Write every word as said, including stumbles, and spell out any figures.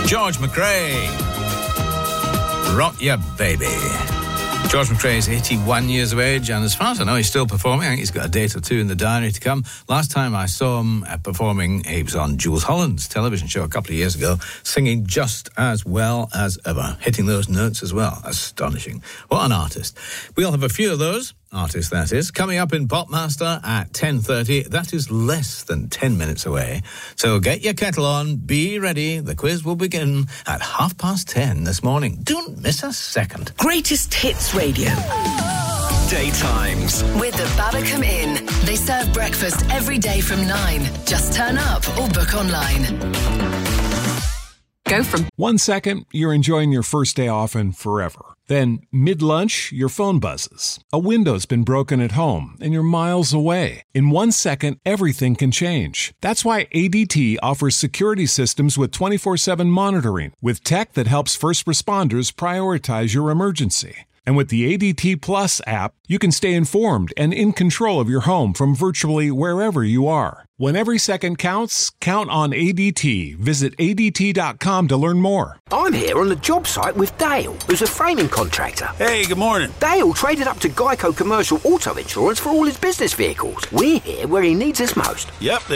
George McRae. Rock Ya Baby. George McRae is eighty-one years of age, and as far as I know, he's still performing. I think he's got a date or two in the diary to come. Last time I saw him uh, performing, he was on Jules Holland's television show a couple of years ago, singing just as well as ever, hitting those notes as well. Astonishing. What an artist. We'll have a few of those. Artist, that is. Coming up in Popmaster at ten thirty. That is less than ten minutes away. So get your kettle on, be ready. The quiz will begin at half past ten this morning. Don't miss a second. Greatest Hits Radio. Daytimes. With the Babacom Inn. They serve breakfast every day from nine. Just turn up or book online. Go from one second, you're enjoying your first day off and forever. Then, mid-lunch, your phone buzzes. A window's been broken at home, and you're miles away. In one second, everything can change. That's why A D T offers security systems with twenty-four seven monitoring, with tech that helps first responders prioritize your emergency. And with the A D T Plus app, you can stay informed and in control of your home from virtually wherever you are. When every second counts, count on A D T. Visit A D T dot com to learn more. I'm here on the job site with Dale, who's a framing contractor. Hey, good morning. Dale traded up to Geico Commercial Auto Insurance for all his business vehicles. We're here where he needs us most. Yep.